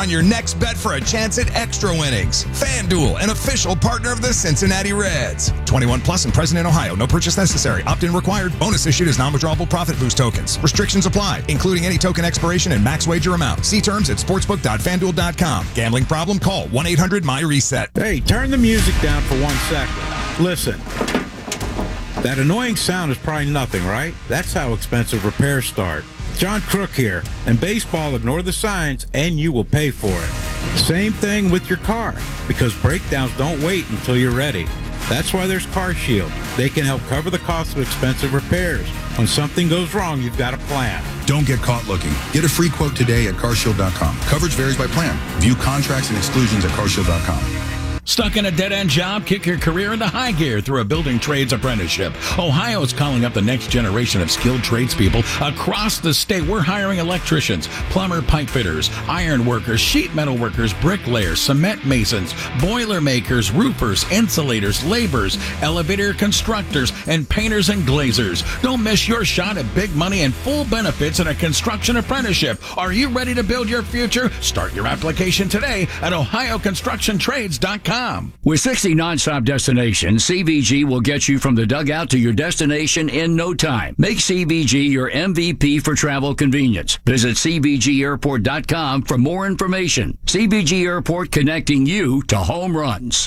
on your next bet for a chance at extra winnings. FanDuel, an official partner of the Cincinnati Reds. 21 plus and present in Ohio. No purchase necessary. Opt-in required. Bonus issued as non-withdrawable profit boost tokens. Restrictions apply, including any token expiration and max wager amount. See terms at sportsbook.fanduel.com. Gambling problem? Call 1-800-MY-RESET. Hey, turn the music down for 1 second. Listen. That annoying sound is probably nothing, right? That's how expensive repairs start. John Crook here, and baseball, ignore the signs and you will pay for it. Same thing with your car, because breakdowns don't wait until you're ready. That's why there's CarShield. They can help cover the cost of expensive repairs. When something goes wrong, you've got a plan. Don't get caught looking. Get a free quote today at carshield.com. Coverage varies by plan. View contracts and exclusions at carshield.com. Stuck in a dead-end job? Kick your career into high gear through a building trades apprenticeship. Ohio is calling up the next generation of skilled tradespeople across the state. We're hiring electricians, plumber, pipe fitters, iron workers, sheet metal workers, bricklayers, cement masons, boiler makers, roofers, insulators, laborers, elevator constructors, and painters and glazers. Don't miss your shot at big money and full benefits in a construction apprenticeship. Are you ready to build your future? Start your application today at ohioconstructiontrades.com. With 60 nonstop destinations, CVG will get you from the dugout to your destination in no time. Make CVG your MVP for travel convenience. Visit CVGAirport.com for more information. CVG Airport, connecting you to home runs.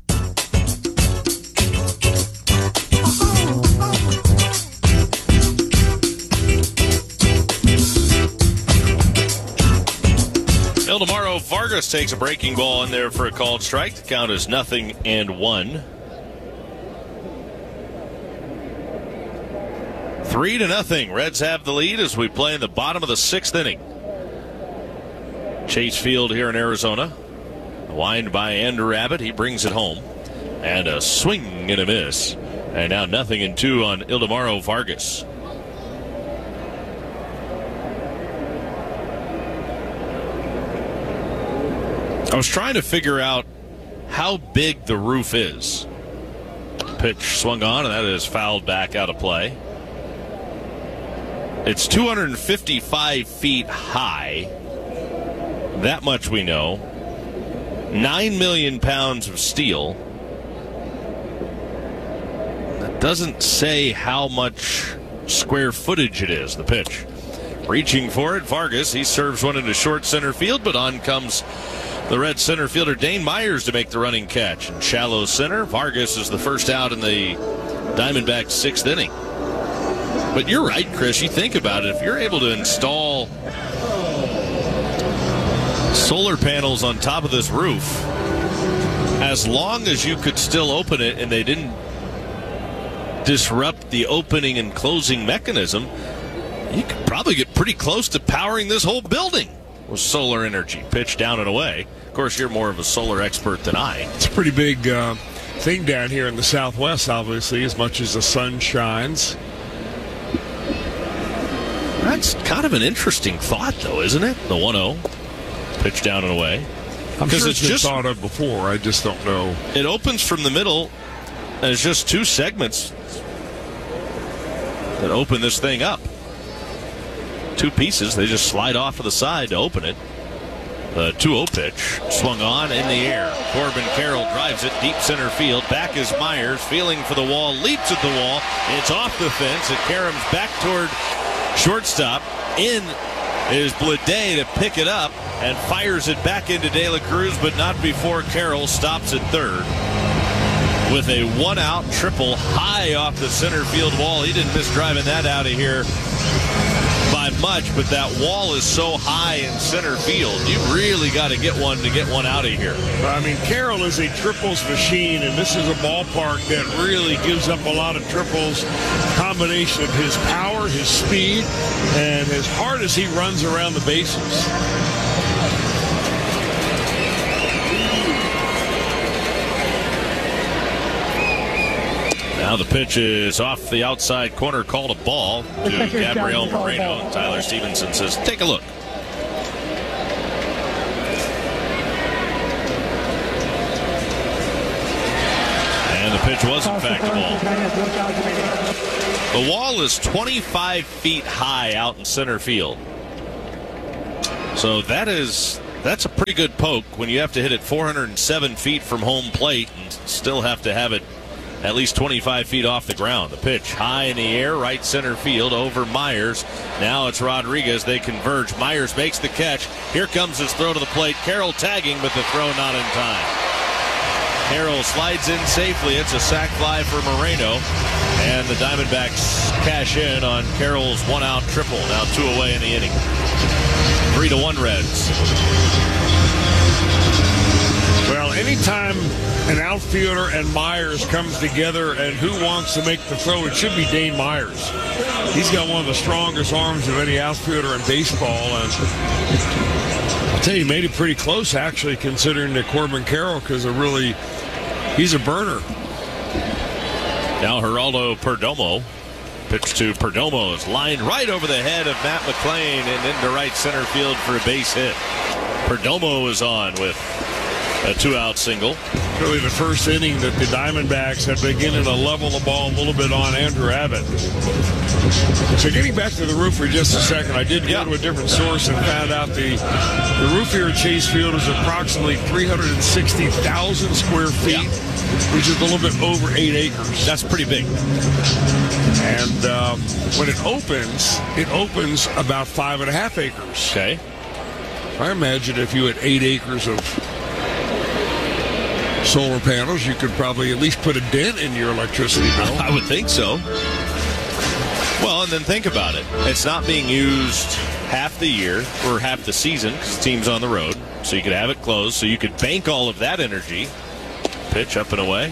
Ildemaro Vargas takes a breaking ball in there for a called strike. The count is 0-1. 3-0. Reds have the lead as we play in the bottom of the 6th inning. Chase Field here in Arizona. Wind by Andrew Abbott. He brings it home. And a swing and a miss. And now 0-2 on Ildemaro Vargas. I was trying to figure out how big the roof is. Pitch swung on, and that is fouled back out of play. It's 255 feet high. That much we know. 9 million pounds of steel. That doesn't say how much square footage it is, the pitch. Reaching for it, Vargas. He serves one into short center field, but on comes the Red center fielder Dane Myers to make the running catch. In shallow center, Vargas is the first out in the Diamondbacks' 6th inning. But you're right, Chris. You think about it. If you're able to install solar panels on top of this roof, as long as you could still open it and they didn't disrupt the opening and closing mechanism, you could probably get pretty close to powering this whole building with solar energy. Pitch down and away. Of course, you're more of a solar expert than I. It's a pretty big thing down here in the Southwest, obviously, as much as the sun shines. That's kind of an interesting thought, though, isn't it? The 1-0. Pitch down and away. I'm sure it's been thought of before. I just don't know. It opens from the middle, and it's just 2 segments that open this thing up. 2 pieces. They just slide off to the side to open it. The 2-0 pitch swung on in the air. Corbin Carroll drives it deep center field. Back is Myers, feeling for the wall, leaps at the wall. It's off the fence. It caroms back toward shortstop. In is Bleday to pick it up and fires it back into De La Cruz, but not before Carroll stops at third. With a 1-out triple high off the center field wall. He didn't miss driving that out of here by much, but that wall is so high in center field. You really got to get one out of here. I mean, Carroll is a triples machine, and this is a ballpark that really gives up a lot of triples. Combination of his power, his speed, and as hard as he runs around the bases. Now the pitch is off the outside corner, called a ball to Gabriel Moreno. And Tyler Stevenson says, take a look. And the pitch was, in fact, a ball. The wall is 25 feet high out in center field. So that is That's a pretty good poke when you have to hit it 407 feet from home plate and still have to have it at least 25 feet off the ground. The pitch high in the air, right center field over Myers. Now it's Rodriguez. They converge. Myers makes the catch. Here comes his throw to the plate. Carroll tagging, but the throw not in time. Carroll slides in safely. It's a sac fly for Moreno. And the Diamondbacks cash in on Carroll's one-out triple. Now 2 away in the inning. 3-1 Reds. Well, anytime an outfielder and Myers comes together and who wants to make the throw, it should be Dane Myers. He's got one of the strongest arms of any outfielder in baseball. And I'll tell you, he made it pretty close, actually, considering that Corbin Carroll, because he's a burner. Now Geraldo Perdomo. Pitch to Perdomo is lined right over the head of Matt McClain and into right center field for a base hit. Perdomo is on with a 2-out single. Really the first inning that the Diamondbacks have beginning to level the ball a little bit on Andrew Abbott. So getting back to the roof for just a second, I did go to a different source and found out the roof here at Chase Field is approximately 360,000 square feet, which is a little bit over 8 acres. That's pretty big. And when it opens about 5.5 acres. Okay. I imagine if you had 8 acres of solar panels, you could probably at least put a dent in your electricity bill. I would think so. Well, and then think about it. It's not being used half the year or half the season because the team's on the road. So you could have it closed. So you could bank all of that energy. Pitch up and away.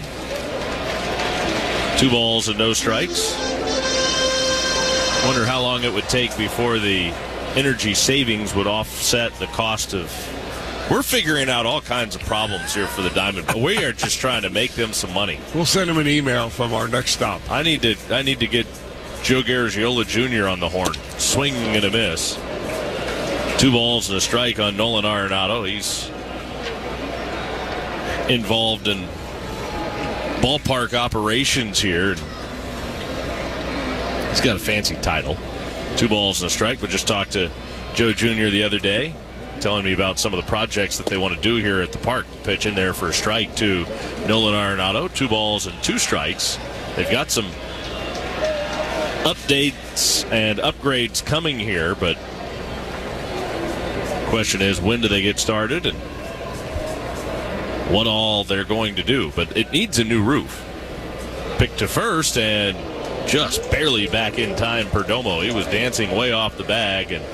2 balls and no strikes. Wonder how long it would take before the energy savings would offset the cost of... We're figuring out all kinds of problems here for the Diamond. We are just trying to make them some money. We'll send them an email from our next stop. I need to get Joe Garagiola Jr. on the horn. Swing and a miss. 2 balls and a strike on Nolan Arenado. He's involved in ballpark operations here. He's got a fancy title. 2 balls and a strike. We just talked to Joe Jr. the other day, telling me about some of the projects that they want to do here at the park. Pitch in there for a strike to Nolan Arenado. 2 balls and 2 strikes. They've got some updates and upgrades coming here, but the question is, when do they get started and what all they're going to do? But it needs a new roof. Pick to first and just barely back in time. Perdomo, he was dancing way off the bag, and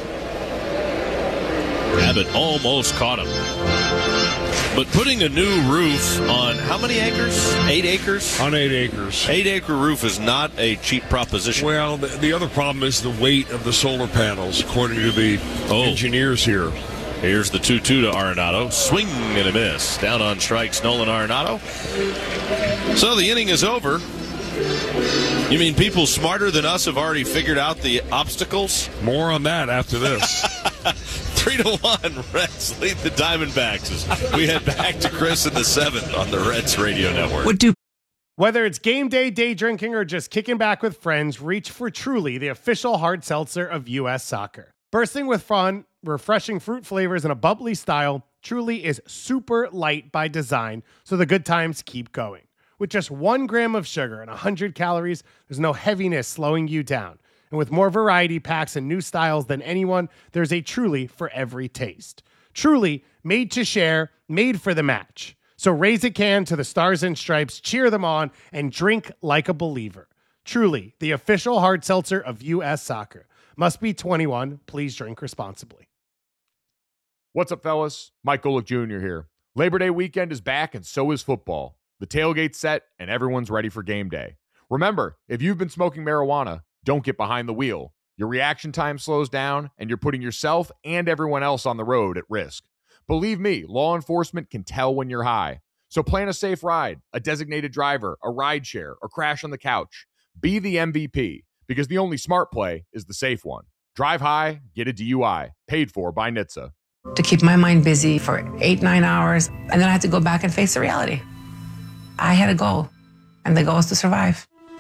Abbott almost caught him. But putting a new roof on how many acres? 8 acres? On 8 acres. 8-acre roof is not a cheap proposition. Well, the other problem is the weight of the solar panels, according to the engineers here. Here's the 2-2 to Arenado. Swing and a miss. Down on strikes, Nolan Arenado. So the inning is over. You mean people smarter than us have already figured out the obstacles? More on that after this. 3-1, Reds lead the Diamondbacks as we head back to Chris in the 7th on the Reds Radio Network. Whether it's game day, day drinking, or just kicking back with friends, reach for Truly, the official hard seltzer of U.S. Soccer. Bursting with fun, refreshing fruit flavors, and a bubbly style, Truly is super light by design, so the good times keep going. With just 1 gram of sugar and 100 calories, there's no heaviness slowing you down. And with more variety packs and new styles than anyone, there's a Truly for every taste. Truly, made to share, made for the match. So raise a can to the Stars and Stripes, cheer them on, and drink like a believer. Truly, the official hard seltzer of U.S. Soccer. Must be 21. Please drink responsibly. What's up, fellas? Mike Golick Jr. here. Labor Day weekend is back, and so is football. The tailgate's set, and everyone's ready for game day. Remember, if you've been smoking marijuana, don't get behind the wheel. Your reaction time slows down, and you're putting yourself and everyone else on the road at risk. Believe me, law enforcement can tell when you're high. So plan a safe ride, a designated driver, a ride share, or crash on the couch. Be the MVP, because the only smart play is the safe one. Drive high, get a DUI. Paid for by NHTSA. To keep my mind busy for 8-9 hours, and then I had to go back and face the reality. I had a goal, and the goal is to survive.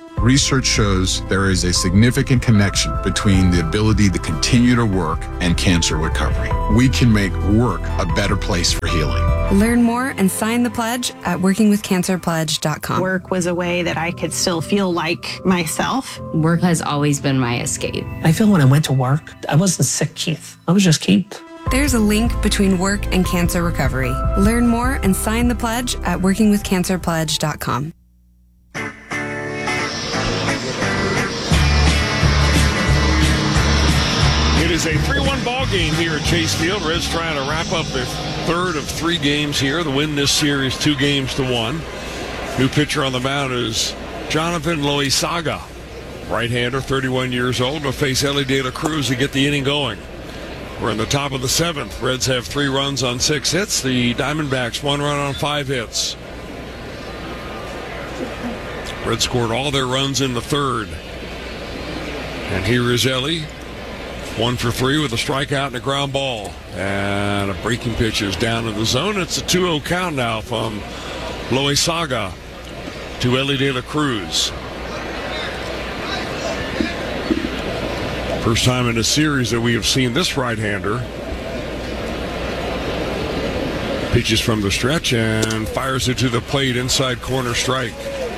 Research shows there is a significant connection between the ability to continue to work and cancer recovery. We can make work a better place for healing. Learn more and sign the pledge at workingwithcancerpledge.com. Work was a way that I could still feel like myself. Work has always been my escape. I feel when I went to work, I wasn't sick, Keith. I was just Keith. There's a link between work and cancer recovery. Learn more and sign the pledge at workingwithcancerpledge.com. It is a 3-1 ball game here at Chase Field. Reds trying to wrap up their third of 3 games here. The win this series 2-1. New pitcher on the mound is Jonathan Loizaga. Right-hander, 31 years old, will face Elly De La Cruz to get the inning going. We're in the top of the 7th. Reds have 3 runs on 6 hits. The Diamondbacks 1 run on 5 hits. Reds scored all their runs in the 3rd. And here is Elly. 1 for 3 with a strikeout and a ground ball. And a breaking pitch is down in the zone. It's a 2-0 count now from Loizaga to Elly De La Cruz. First time in a series that we have seen this right-hander. Pitches from the stretch and fires it to the plate, inside corner strike.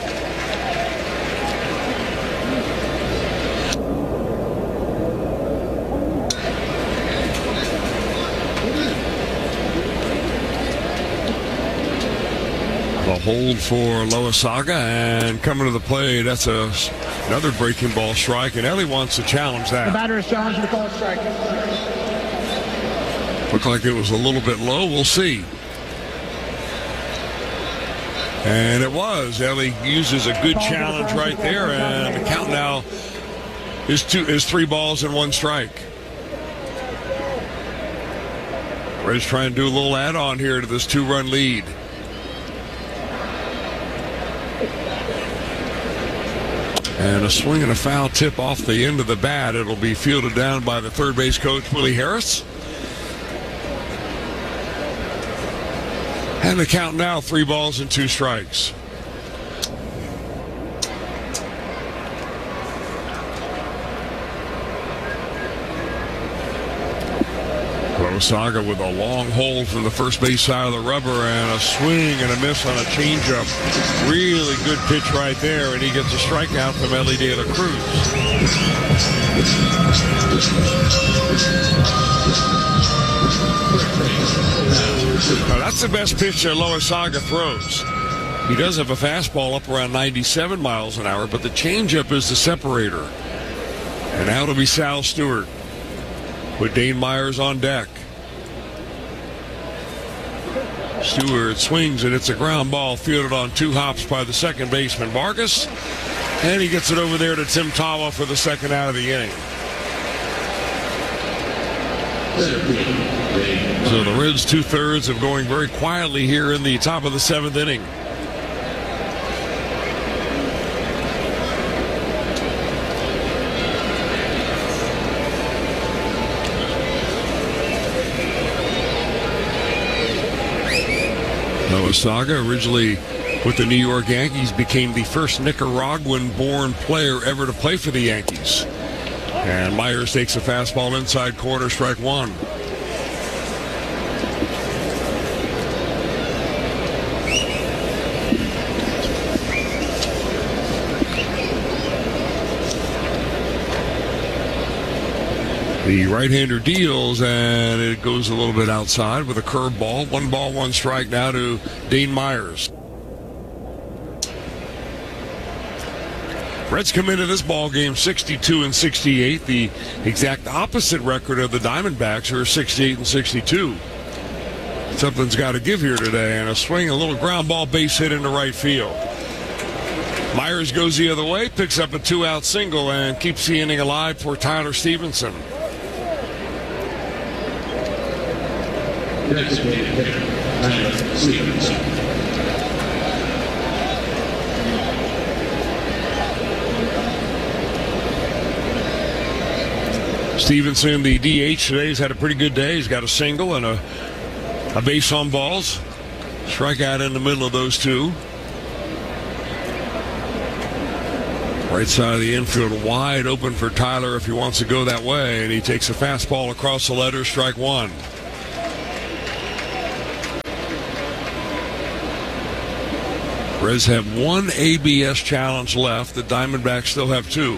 A hold for Loizaga, and coming to the plate, that's another breaking ball strike, and Elly wants to challenge that. The batter is challenging the call strike. Looked like it was a little bit low. We'll see. And it was. Elly uses a good challenge right there, and the count now is 3 balls and 1 strike. Reds trying to do a little add-on here to this 2-run lead. And a swing and a foul tip off the end of the bat. It'll be fielded down by the third base coach, Willie Harris. And the count now, 3 balls and 2 strikes. Loizaga with a long hold from the first base side of the rubber, and a swing and a miss on a changeup. Really good pitch right there, and he gets a strikeout from Elly De La Cruz. Now that's the best pitch that Loizaga throws. He does have a fastball up around 97 miles an hour, but the changeup is the separator. And now it'll be Sal Stewart with Dane Myers on deck. Stewart swings, and it's a ground ball fielded on 2 hops by the second baseman Vargas, and he gets it over there to Tim Tawa for the second out of the inning. So the Reds 2/3 of going very quietly here in the top of the 7th inning. Loizaga, originally with the New York Yankees, became the first Nicaraguan-born player ever to play for the Yankees. And Myers takes a fastball inside corner, strike 1. The right-hander deals, and it goes a little bit outside with a curveball. 1 ball, 1 strike now to Dane Myers. Reds come into this ball game 62-68, the exact opposite record of the Diamondbacks, who are 68-62. Something's got to give here today, and a swing, a little ground ball base hit into right field. Myers goes the other way, picks up a 2-out single, and keeps the inning alive for Tyler Stevenson. Stevenson, the DH today, has had a pretty good day. He's got a single and a base on balls. Strikeout in the middle of those 2. Right side of the infield wide open for Tyler if he wants to go that way, and he takes a fastball across the letter, strike one. Reds have one ABS challenge left. The Diamondbacks still have two.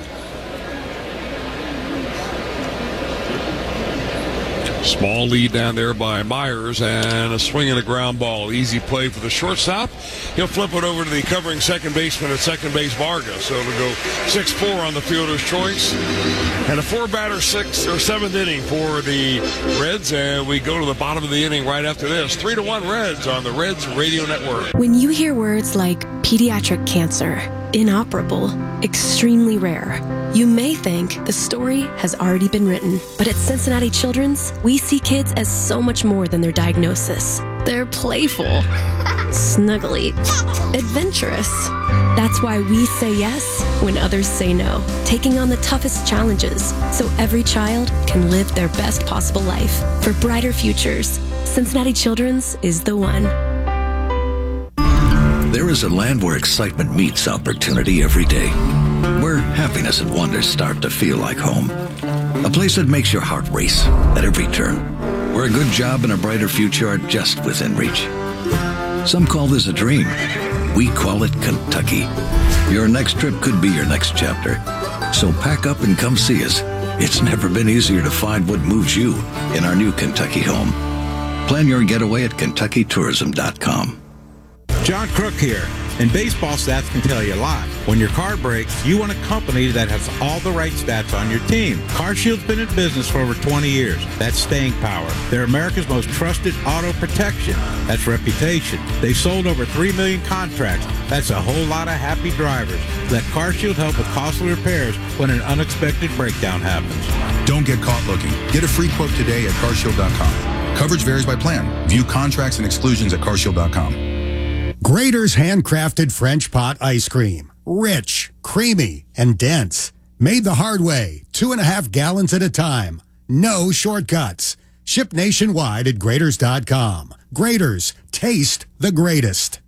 Small lead down there by Myers, and a swing and a ground ball. Easy play for the shortstop. He'll flip it over to the covering second baseman at second base, Vargas. So it'll go 6-4 on the fielder's choice. And a 4-batter 6th or 7th inning for the Reds, and we go to the bottom of the inning right after this. 3-1 Reds on the Reds Radio Network. When you hear words like pediatric cancer, inoperable, extremely rare, you may think the story has already been written. But at Cincinnati Children's, we see kids as so much more than their diagnosis. They're playful, snuggly, adventurous. That's why we say yes when others say no, taking on the toughest challenges so every child can live their best possible life. For brighter futures, Cincinnati Children's is the one. There is a land where excitement meets opportunity every day, where happiness and wonder start to feel like home. A place that makes your heart race at every turn, where a good job and a brighter future are just within reach. Some call this a dream. We call it Kentucky. Your next trip could be your next chapter. So pack up and come see us. It's never been easier to find what moves you in our new Kentucky home. Plan your getaway at KentuckyTourism.com. John Crook here. And baseball stats can tell you a lot. When your car breaks, you want a company that has all the right stats on your team. CarShield's been in business for over 20 years. That's staying power. They're America's most trusted auto protection. That's reputation. They've sold over 3 million contracts. That's a whole lot of happy drivers. Let CarShield help with costly repairs when an unexpected breakdown happens. Don't get caught looking. Get a free quote today at carshield.com. Coverage varies by plan. View contracts and exclusions at carshield.com. Grader's handcrafted French pot ice cream. Rich, creamy, and dense. Made the hard way, 2.5 gallons at a time. No shortcuts. Shipped nationwide at Graders.com. Graders, taste the greatest.